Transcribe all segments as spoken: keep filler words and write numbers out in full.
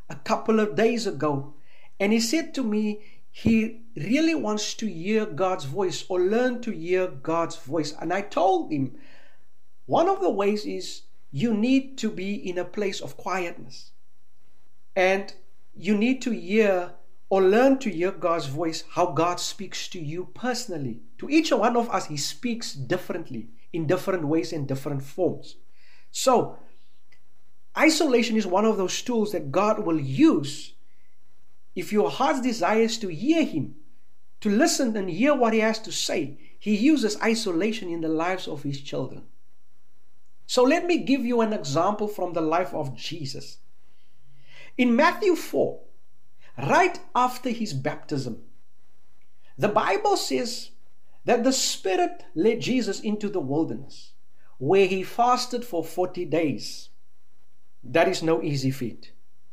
a couple of days ago, and he said to me he really wants to hear God's voice or learn to hear God's voice. And I told him one of the ways is you need to be in a place of quietness, and you need to hear or learn to hear God's voice, how God speaks to you personally. To each one of us, he speaks differently, in different ways and different forms. So, isolation is one of those tools that God will use if your heart's desire is to hear him, to listen and hear what he has to say. He uses isolation in the lives of his children. So let me give you an example from the life of Jesus. In Matthew four, right after his baptism, the Bible says that the Spirit led Jesus into the wilderness, where he fasted for forty days. That is no easy feat.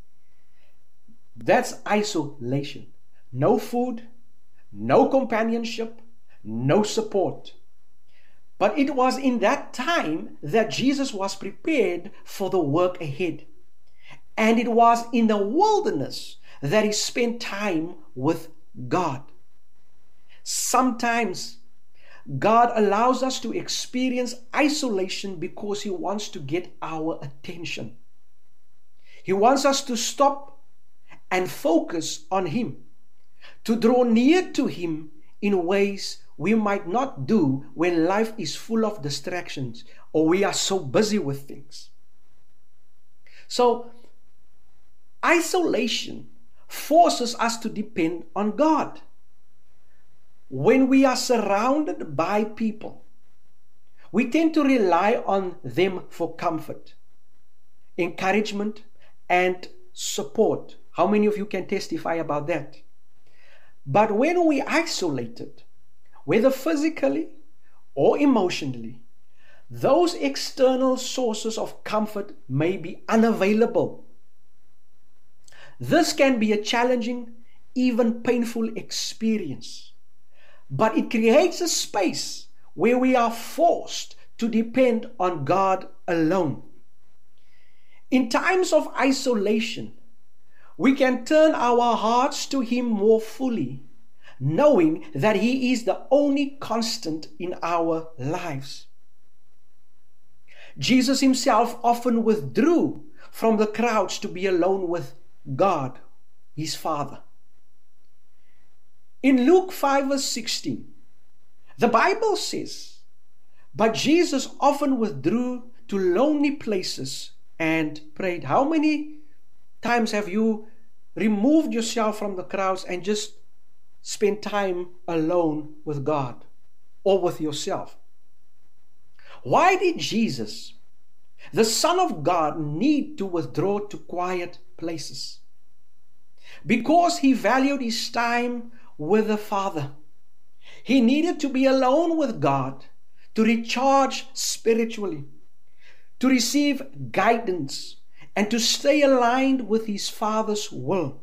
That's isolation. No food, no companionship, no support. But it was in that time that Jesus was prepared for the work ahead. And it was in the wilderness that he spent time with God. Sometimes God allows us to experience isolation because he wants to get our attention. He wants us to stop and focus on him, to draw near to him in ways we might not do when life is full of distractions or we are so busy with things. So, isolation forces us to depend on God. When we are surrounded by people, we tend to rely on them for comfort, encouragement, and support. How many of you can testify about that? But when we are isolated, whether physically or emotionally, those external sources of comfort may be unavailable. This can be a challenging, even painful experience, but it creates a space where we are forced to depend on God alone. In times of isolation, we can turn our hearts to him more fully, knowing that he is the only constant in our lives. Jesus himself often withdrew from the crowds to be alone with God, his Father. In Luke five verse sixteen, the Bible says, "But Jesus often withdrew to lonely places and prayed." How many times have you removed yourself from the crowds and just spent time alone with God or with yourself? Why did Jesus, the Son of God, need to withdraw to quiet places? Because he valued his time with the Father. He needed to be alone with God to recharge spiritually, to receive guidance, and to stay aligned with his Father's will.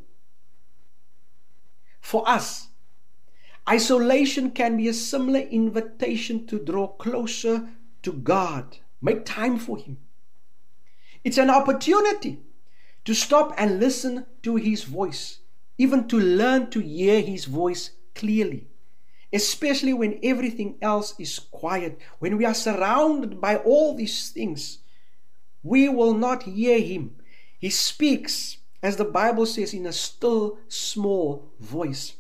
For us, isolation can be a similar invitation to draw closer to God. Make time for him. It's an opportunity to stop and listen to his voice, even to learn to hear his voice clearly, especially when everything else is quiet. When we are surrounded by all these things, we will not hear him. He speaks, as the Bible says, in a still, small voice.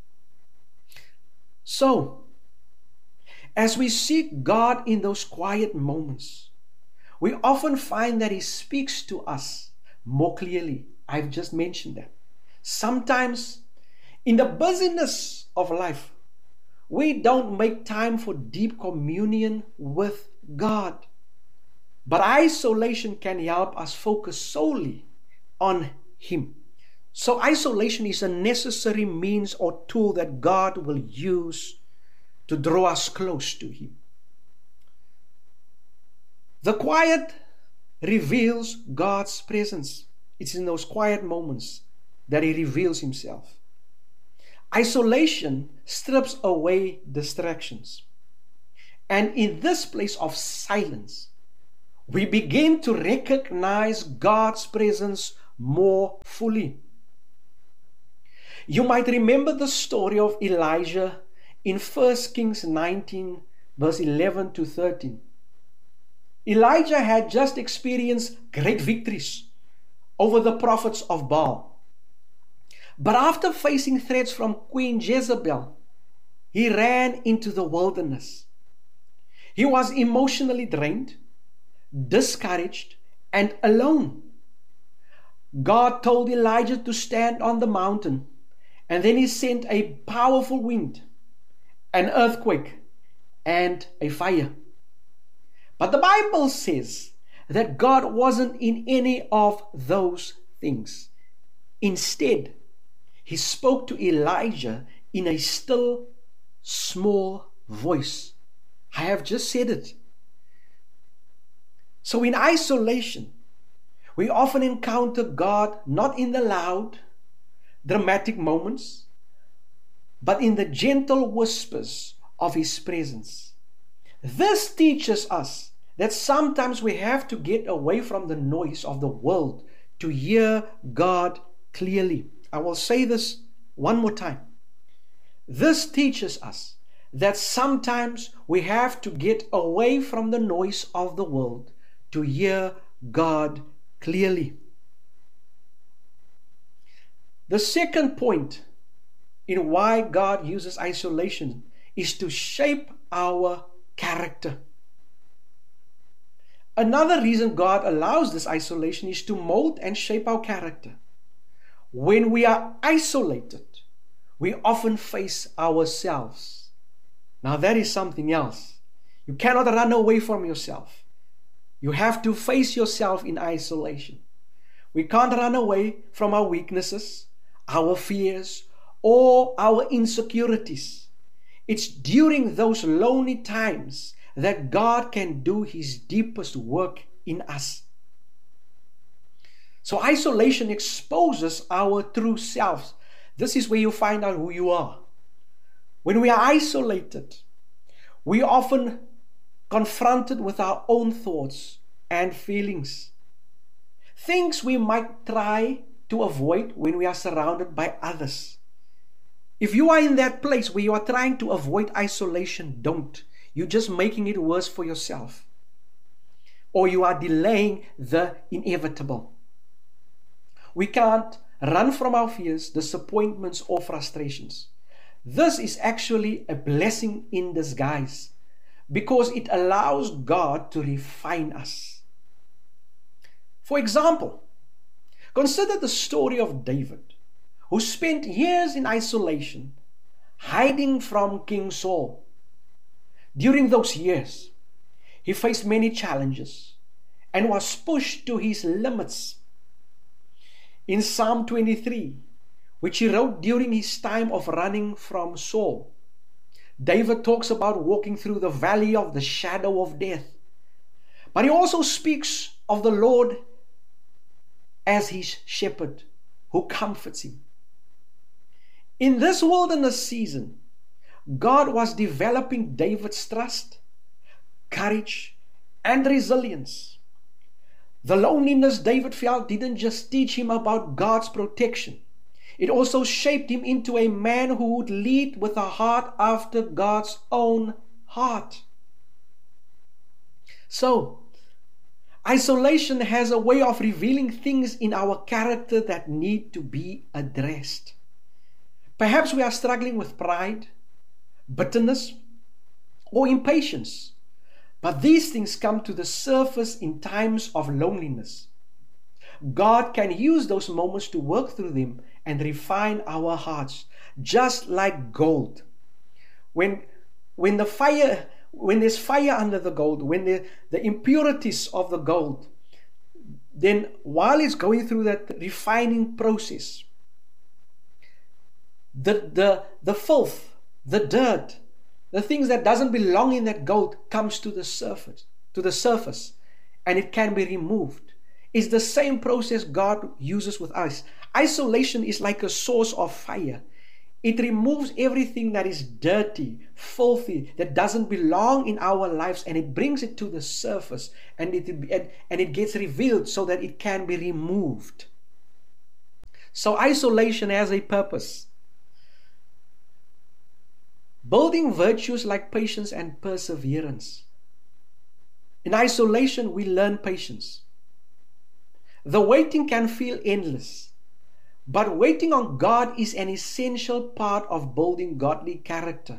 So, as we seek God in those quiet moments, we often find that he speaks to us more clearly. I've just mentioned that. Sometimes, in the busyness of life, we don't make time for deep communion with God. But isolation can help us focus solely on him. So isolation is a necessary means or tool that God will use to draw us close to him. The quiet reveals God's presence. It's in those quiet moments that he reveals himself. Isolation strips away distractions. And in this place of silence, we begin to recognize God's presence more fully. You might remember the story of Elijah in First Kings nineteen, verse eleven to thirteen. Elijah had just experienced great victories over the prophets of Baal. But after facing threats from Queen Jezebel, he ran into the wilderness. He was emotionally drained, discouraged, and alone. God told Elijah to stand on the mountain, and then he sent a powerful wind, an earthquake, and a fire. But the Bible says that God wasn't in any of those things. Instead, he spoke to Elijah in a still, small voice. I have just said it. So in isolation, we often encounter God not in the loud, dramatic moments, but in the gentle whispers of His presence. This teaches us that sometimes we have to get away from the noise of the world to hear God clearly. I will say this one more time. This teaches us that sometimes we have to get away from the noise of the world to hear God clearly. The second point in why God uses isolation is to shape our character. Another reason God allows this isolation is to mold and shape our character. When we are isolated, we often face ourselves. Now that is something else. You cannot run away from yourself. You have to face yourself in isolation. We can't run away from our weaknesses, our fears, or our insecurities. It's during those lonely times that God can do His deepest work in us. So isolation exposes our true selves. This is where you find out who you are. When we are isolated, we are often confronted with our own thoughts and feelings. Things we might try to avoid when we are surrounded by others. If you are in that place where you are trying to avoid isolation, don't. You're just making it worse for yourself. Or you are delaying the inevitable. We can't run from our fears, disappointments, or frustrations. This is actually a blessing in disguise because it allows God to refine us. For example, consider the story of David, who spent years in isolation, hiding from King Saul. During those years, he faced many challenges and was pushed to his limits. In Psalm twenty-three, which he wrote during his time of running from Saul, David talks about walking through the valley of the shadow of death. But he also speaks of the Lord as his shepherd who comforts him. In this wilderness season, God was developing David's trust, courage, and resilience. The loneliness David felt didn't just teach him about God's protection. It also shaped him into a man who would lead with a heart after God's own heart. So, isolation has a way of revealing things in our character that need to be addressed. Perhaps we are struggling with pride, bitterness, or impatience. But these things come to the surface in times of loneliness. God can use those moments to work through them and refine our hearts, just like gold. When, when the fire, when there's fire under the gold, when the, the impurities of the gold, then while it's going through that refining process, the, the, the filth, the dirt, the things that doesn't belong in that gold comes to the surface, to the surface, and it can be removed. It's the same process God uses with us. Isolation is like a source of fire. It removes everything that is dirty, filthy, that doesn't belong in our lives, and it brings it to the surface, and it, and, and it gets revealed so that it can be removed. So isolation has a purpose. Building virtues like patience and perseverance. In isolation, we learn patience. The waiting can feel endless, but waiting on God is an essential part of building godly character.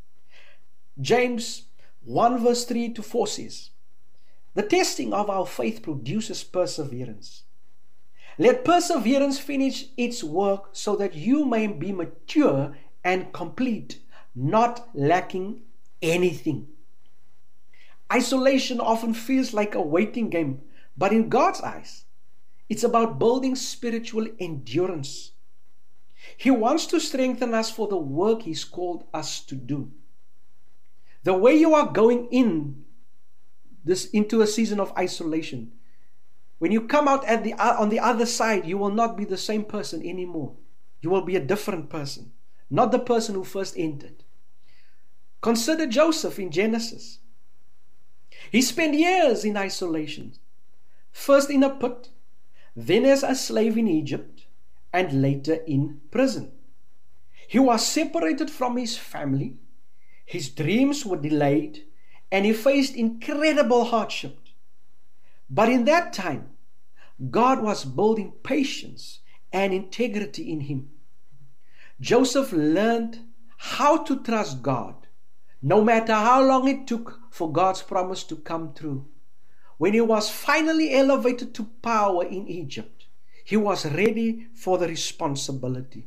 James one verse three to four says, "The testing of our faith produces perseverance. Let perseverance finish its work so that you may be mature and complete, not lacking anything." Isolation often feels like a waiting game, but in God's eyes, it's about building spiritual endurance. He wants to strengthen us for the work He's called us to do. The way you are going in this into a season of isolation, when you come out at the on the other side, you will not be the same person anymore. You will be a different person, not the person who first entered. Consider Joseph in Genesis. He spent years in isolation, first in a pit, then as a slave in Egypt, and later in prison. He was separated from his family, his dreams were delayed, and he faced incredible hardship. But in that time, God was building patience and integrity in him. Joseph learned how to trust God, no matter how long it took for God's promise to come true. When he was finally elevated to power in Egypt, he was ready for the responsibility.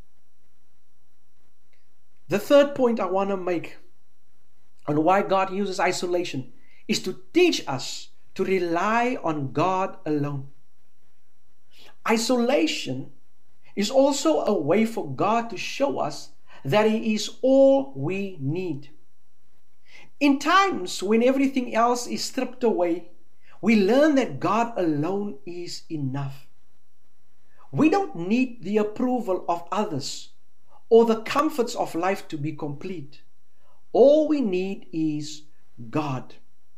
The third point I want to make on why God uses isolation is to teach us to rely on God alone. Isolation is also a way for God to show us that He is all we need. In times when everything else is stripped away, we learn that God alone is enough. We don't need the approval of others or the comforts of life to be complete. All we need is God.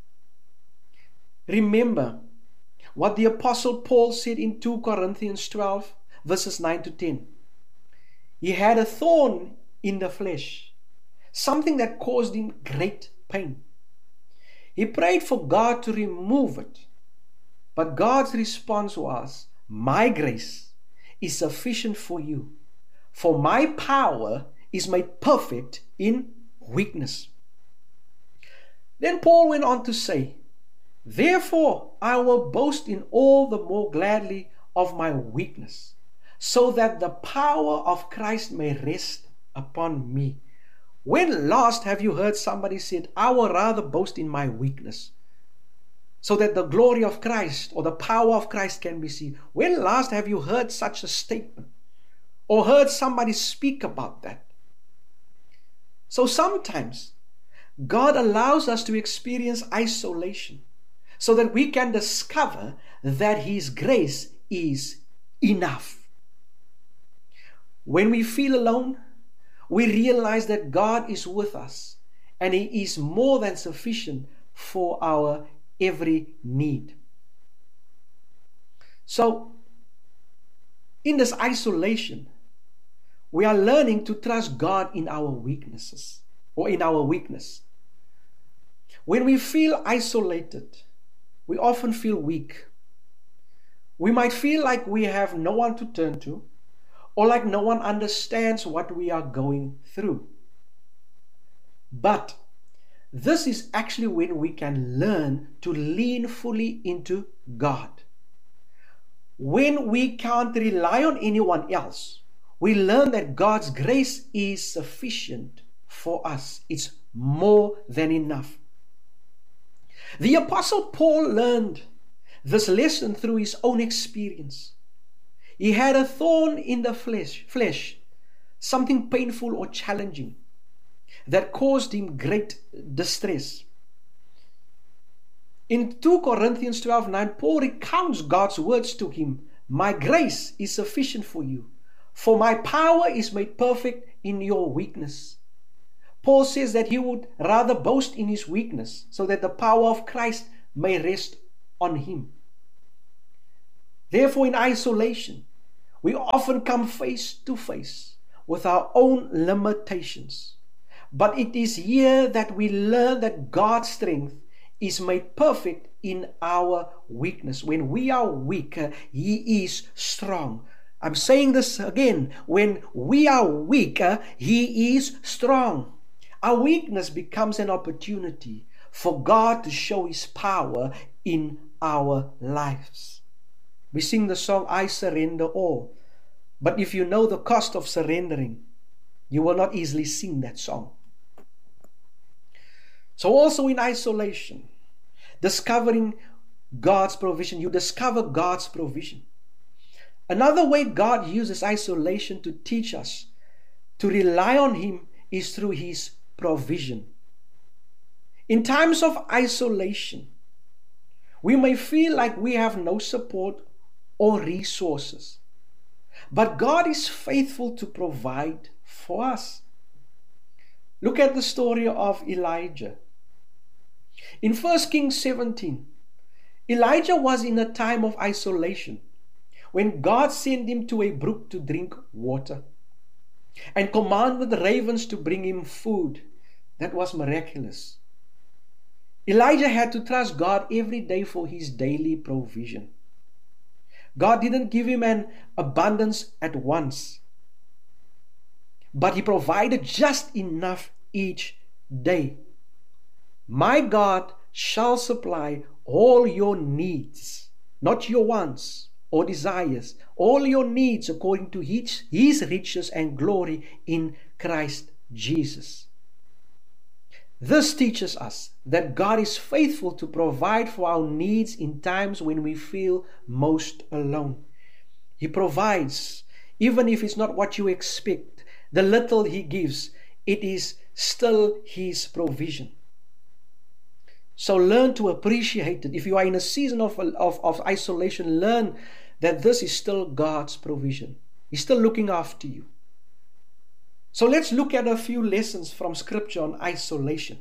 Remember what the Apostle Paul said in Second Corinthians twelve, verses nine to ten. He had a thorn in the flesh, something that caused him great pain. He prayed for God to remove it, but God's response was, "My grace is sufficient for you, for my power is made perfect in weakness." Then Paul went on to say, "Therefore I will boast in all the more gladly of my weakness, so that the power of Christ may rest upon me." When last have you heard somebody said, "I will rather boast in my weakness, so that the glory of Christ or the power of Christ can be seen"? When last have you heard such a statement or heard somebody speak about that? So sometimes God allows us to experience isolation so that we can discover that His grace is enough. When we feel alone, we realize that God is with us and He is more than sufficient for our every need. So, in this isolation, we are learning to trust God in our weaknesses or in our weakness. When we feel isolated, we often feel weak. We might feel like we have no one to turn to, or like no one understands what we are going through. But this is actually when we can learn to lean fully into God. When we can't rely on anyone else, we learn that God's grace is sufficient for us. It's more than enough. The Apostle Paul learned this lesson through his own experience. He had a thorn in the flesh, flesh, something painful or challenging that caused him great distress. In Second Corinthians twelve nine, Paul recounts God's words to him, "My grace is sufficient for you, for my power is made perfect in your weakness." Paul says that he would rather boast in his weakness so that the power of Christ may rest on him. Therefore, in isolation, We often come face to face with our own limitations. But it is here that we learn that God's strength is made perfect in our weakness. When we are weak, He is strong. I'm saying this again. When we are weak, He is strong. Our weakness becomes an opportunity for God to show His power in our lives. We sing the song, I surrender all. But if you know the cost of surrendering, you will not easily sing that song. So also in isolation, discovering God's provision, you discover God's provision. Another way God uses isolation to teach us to rely on Him is through His provision. In times of isolation, we may feel like we have no support or resources, but God is faithful to provide for us. Look at the story of Elijah. In First Kings seventeen, Elijah was in a time of isolation when God sent him to a brook to drink water and commanded the ravens to bring him food. That was miraculous. Elijah had to trust God every day for his daily provision. God didn't give him an abundance at once, but He provided just enough each day. My God shall supply all your needs, not your wants or desires, all your needs according to His, His riches and glory in Christ Jesus. This teaches us that God is faithful to provide for our needs in times when we feel most alone. He provides, even if it's not what you expect. The little He gives, it is still His provision. So learn to appreciate it. If you are in a season of, of, of isolation, learn that this is still God's provision. He's still looking after you. So let's look at a few lessons from Scripture on isolation.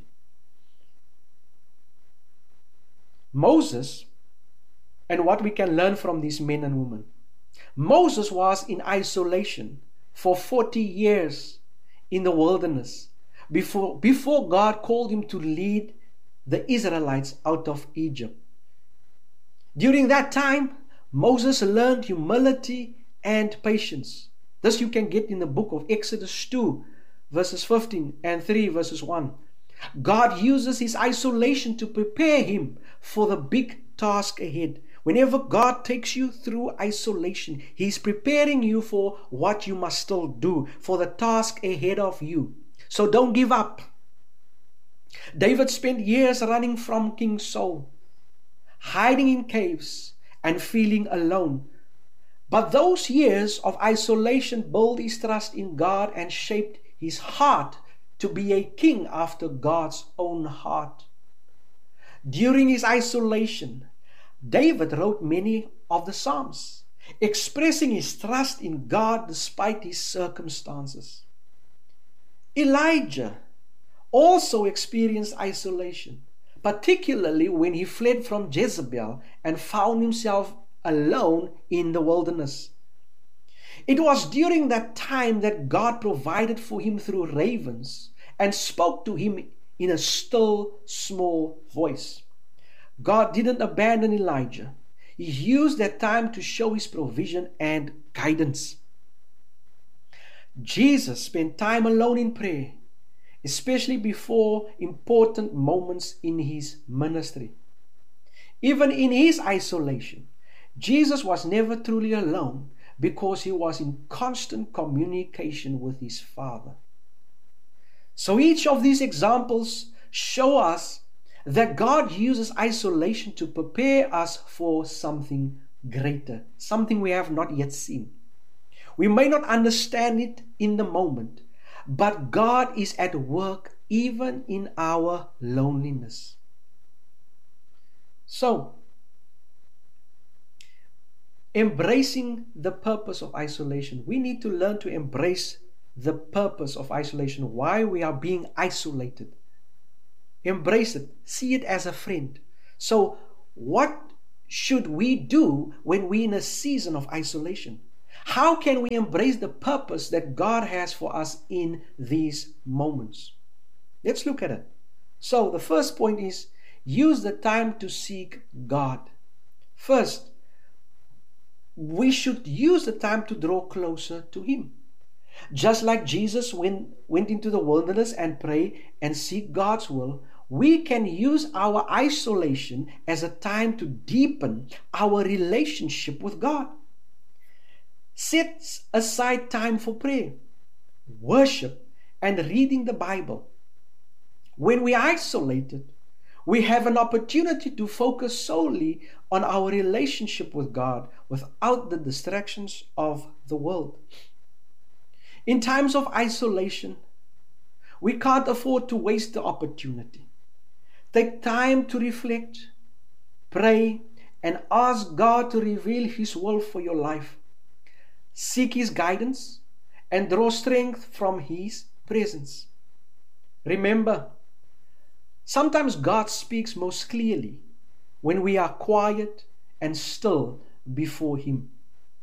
Moses, and what we can learn from these men and women. Moses was in isolation for forty years in the wilderness before, before God called him to lead the Israelites out of Egypt. During that time, Moses learned humility and patience. This you can get in the book of Exodus two, verses fifteen, and three, verses one. God uses his isolation to prepare him for the big task ahead. Whenever God takes you through isolation, He's preparing you for what you must still do, for the task ahead of you. So don't give up. David spent years running from King Saul, hiding in caves and feeling alone. But those years of isolation built his trust in God and shaped his heart to be a king after God's own heart. During his isolation, David wrote many of the Psalms, expressing his trust in God despite his circumstances. Elijah also experienced isolation, particularly when he fled from Jezebel and found himself alone in the wilderness. It was during that time that God provided for him through ravens and spoke to him in a still, small voice. God didn't abandon Elijah. He used that time to show His provision and guidance. Jesus spent time alone in prayer, especially before important moments in His ministry. Even in His isolation, Jesus was never truly alone because He was in constant communication with His Father. So each of these examples show us that God uses isolation to prepare us for something greater, something we have not yet seen. We may not understand it in the moment, but God is at work even in our loneliness. So, embracing the purpose of isolation, we need to learn to embrace the purpose of isolation, why we are being isolated. Embrace it. See it as a friend. So, what should we do when we're in a season of isolation? How can we embrace the purpose that God has for us in these moments? Let's look at it. So the first point is, use the time to seek God. First, we should use the time to draw closer to Him. Just like Jesus went, went into the wilderness and pray and seek God's will, we can use our isolation as a time to deepen our relationship with God. Set aside time for prayer, worship, and reading the Bible. When we are isolated, we have an opportunity to focus solely on our relationship with God without the distractions of the world. In times of isolation, we can't afford to waste the opportunity. Take time to reflect, pray, and ask God to reveal His will for your life. Seek His guidance and draw strength from His presence. Remember, sometimes God speaks most clearly when we are quiet and still before Him.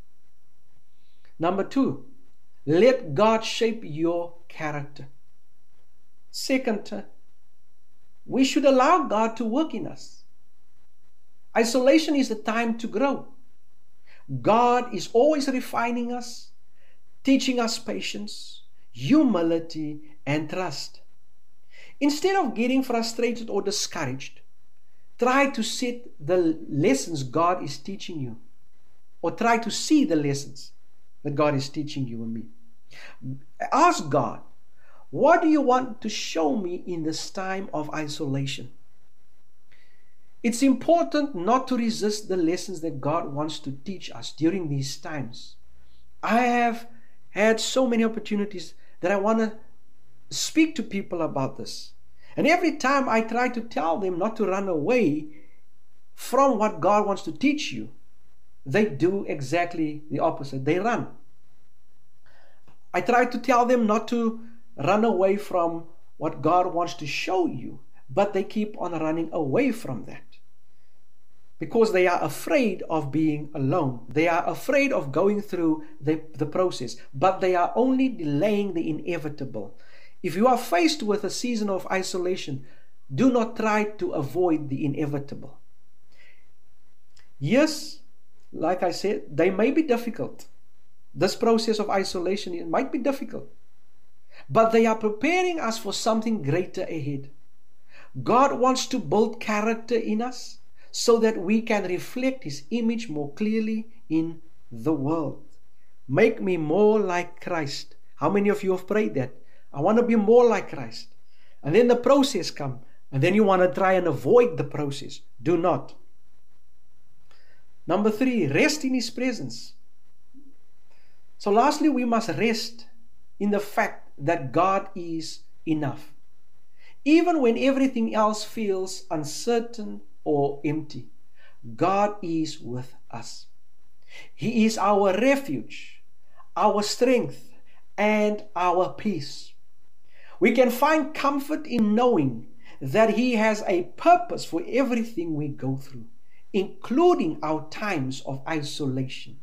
Number two, let God shape your character. Second, we should allow God to work in us. Isolation is the time to grow. God is always refining us, teaching us patience, humility, and trust. Instead of getting frustrated or discouraged, try to set the lessons God is teaching you, or try to see the lessons that God is teaching you and me. Ask God, what do you want to show me in this time of isolation? It's important not to resist the lessons that God wants to teach us during these times. I have had so many opportunities that I want to speak to people about this. And every time I try to tell them not to run away from what God wants to teach you, they do exactly the opposite. They run. I try to tell them not to run away from what God wants to show you, but they keep on running away from that. Because they are afraid of being alone. They are afraid of going through the, the process, but they are only delaying the inevitable. If you are faced with a season of isolation, do not try to avoid the inevitable. Yes, like I said, they may be difficult. This process of isolation, it might be difficult. But they are preparing us for something greater ahead. God wants to build character in us so that we can reflect His image more clearly in the world. Make me more like Christ. How many of you have prayed that? I want to be more like Christ. And then the process comes, and then you want to try and avoid the process. Do not. Number three, rest in His presence. So lastly, we must rest in the fact that God is enough. Even when everything else feels uncertain or empty, God is with us. He is our refuge, our strength, and our peace. We can find comfort in knowing that He has a purpose for everything we go through, including our times of isolation.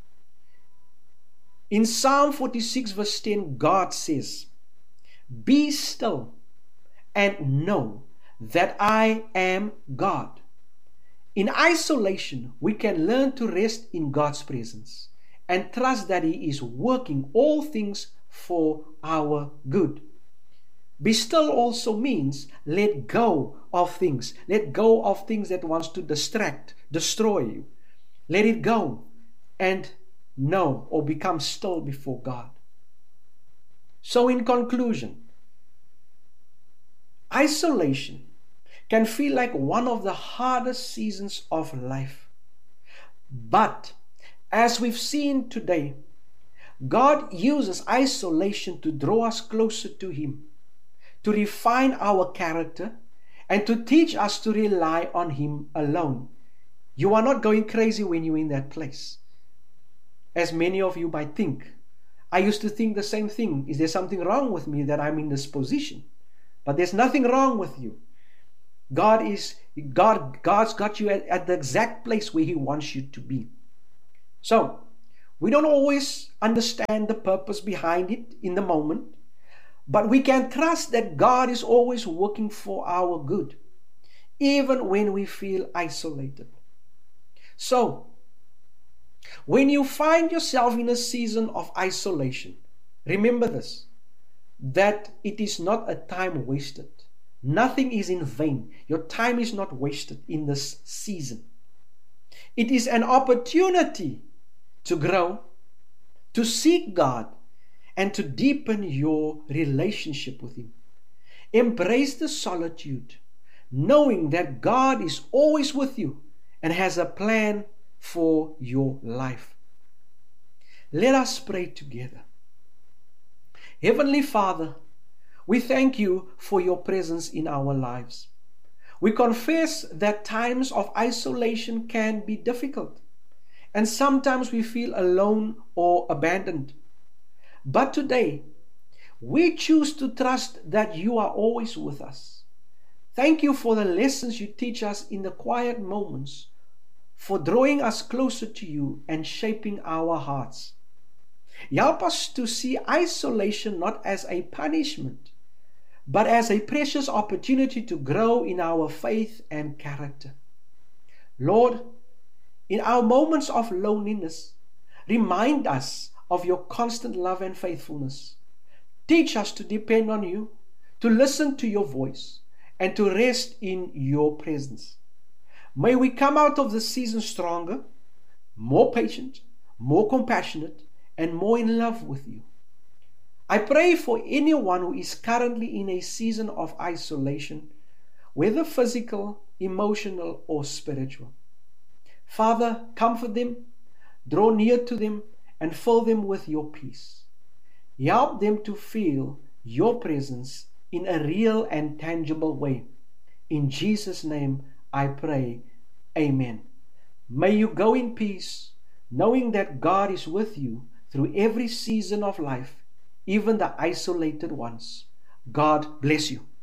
In Psalm forty-six verse ten, God says, "Be still and know that I am God." In isolation, we can learn to rest in God's presence and trust that He is working all things for our good. Be still also means let go of things. Let go of things that wants to distract, destroy you. Let it go and know or become still before God. So in conclusion, isolation can feel like one of the hardest seasons of life. But as we've seen today, God uses isolation to draw us closer to Him, to refine our character, and to teach us to rely on Him alone. You are not going crazy when you're in that place, as many of you might think. I used to think the same thing. Is there something wrong with me that I'm in this position? But there's nothing wrong with you. God is God. God's got you at, at the exact place where He wants you to be. So, We don't always understand the purpose behind it in the moment, but we can trust that God is always working for our good, even when we feel isolated. So, when you find yourself in a season of isolation, remember this, that it is not a time wasted. Nothing is in vain. Your time is not wasted in this season. It is an opportunity to grow, to seek God, and to deepen your relationship with Him. Embrace the solitude, knowing that God is always with you and has a plan for your life. Let us pray together. Heavenly Father, we thank you for your presence in our lives. We confess that times of isolation can be difficult, and sometimes we feel alone or abandoned. But today, we choose to trust that you are always with us. Thank you for the lessons you teach us in the quiet moments, for drawing us closer to you and shaping our hearts. Help us to see isolation not as a punishment, but as a precious opportunity to grow in our faith and character. Lord, in our moments of loneliness, remind us of your constant love and faithfulness. Teach us to depend on you, to listen to your voice, and to rest in your presence. May we come out of this season stronger, more patient, more compassionate, and more in love with you. I pray for anyone who is currently in a season of isolation, whether physical, emotional, or spiritual. Father, comfort them, draw near to them, and fill them with your peace. Help them to feel your presence in a real and tangible way. In Jesus' name I pray, Amen. May you go in peace, knowing that God is with you through every season of life, even the isolated ones. God bless you.